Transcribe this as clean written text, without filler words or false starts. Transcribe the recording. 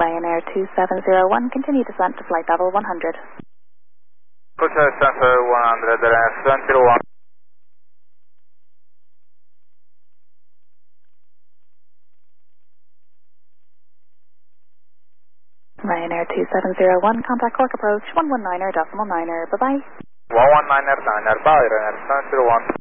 Ryanair 2701, continue descent to flight level 100. Push sensor 100, 701. Ryanair 2701, contact Cork approach 119er decimal 9er, bye-bye. 119er, 9er, bye, Ryanair 701.